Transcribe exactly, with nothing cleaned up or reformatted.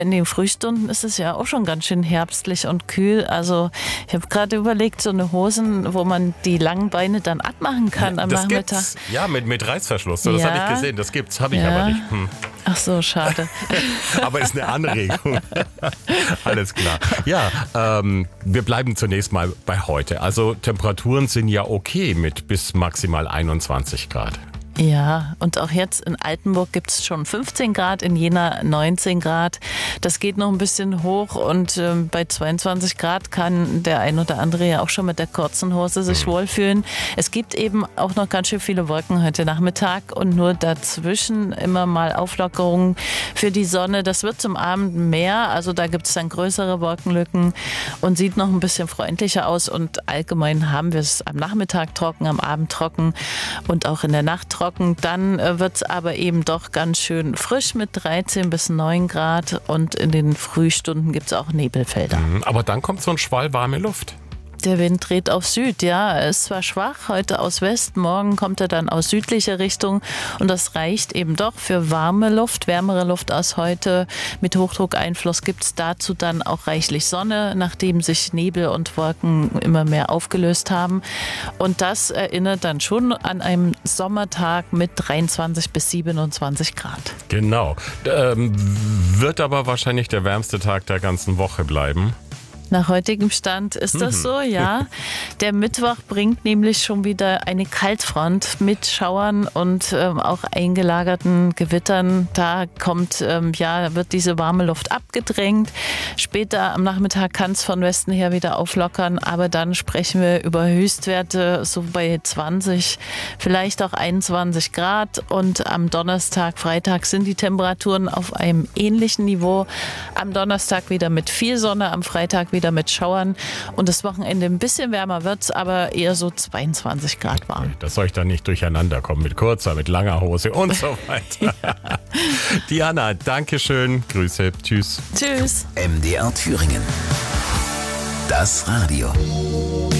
In den Frühstunden ist es ja auch schon ganz schön herbstlich und kühl. Also ich habe gerade überlegt, so eine Hosen, wo man die langen Beine dann abmachen kann am das Nachmittag. Gibt's. Ja, mit, mit Reißverschluss. Das Ja. habe ich gesehen. Das gibt's, habe ich Ja. aber nicht. Hm. Ach so, schade. Aber ist eine Anregung. Alles klar. Ja, ähm, wir bleiben zunächst mal bei heute. Also Temperaturen sind ja okay mit bis maximal einundzwanzig Grad. Ja, und auch jetzt in Altenburg gibt es schon fünfzehn Grad, in Jena neunzehn Grad. Das geht noch ein bisschen hoch und äh, bei zweiundzwanzig Grad kann der ein oder andere ja auch schon mit der kurzen Hose sich Mhm. wohlfühlen. Es gibt eben auch noch ganz schön viele Wolken heute Nachmittag und nur dazwischen immer mal Auflockerungen für die Sonne. Das wird zum Abend mehr, also da gibt es dann größere Wolkenlücken und sieht noch ein bisschen freundlicher aus und allgemein haben wir es am Nachmittag trocken, am Abend trocken und auch in der Nacht trocken. Dann wird es aber eben doch ganz schön frisch mit dreizehn bis neun Grad und in den Frühstunden gibt es auch Nebelfelder. Mhm, aber dann kommt so ein Schwall warme Luft. Der Wind dreht auf Süd, ja. Er ist zwar schwach, heute aus West, morgen kommt er dann aus südlicher Richtung und das reicht eben doch für warme Luft, wärmere Luft als heute. Mit Hochdruckeinfluss gibt es dazu dann auch reichlich Sonne, nachdem sich Nebel und Wolken immer mehr aufgelöst haben. Und das erinnert dann schon an einen Sommertag mit dreiundzwanzig bis siebenundzwanzig Grad. Genau. Ähm, wird aber wahrscheinlich der wärmste Tag der ganzen Woche bleiben. Nach heutigem Stand ist das Mhm. so, ja. Der Mittwoch bringt nämlich schon wieder eine Kaltfront mit Schauern und ähm, auch eingelagerten Gewittern. Da kommt, ähm, ja, wird diese warme Luft abgedrängt. Später am Nachmittag kann es von Westen her wieder auflockern, aber dann sprechen wir über Höchstwerte so bei zwanzig, vielleicht auch einundzwanzig Grad. Und am Donnerstag, Freitag sind die Temperaturen auf einem ähnlichen Niveau. Am Donnerstag wieder mit viel Sonne, am Freitag wieder mit Schauern und das Wochenende ein bisschen wärmer wird es, aber eher so zweiundzwanzig Grad warm. Das soll ich dann nicht durcheinander kommen mit kurzer, mit langer Hose und so weiter. Diana, danke schön. Grüße. Tschüss. Tschüss. M D R Thüringen. Das Radio.